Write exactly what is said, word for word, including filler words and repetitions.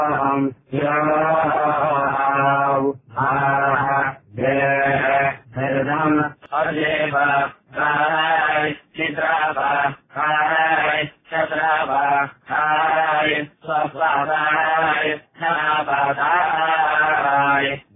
अहम् याव आह दे हृदम् अजेव काय चित्राव काय चत्राव काय स्वस्वाय नावदाय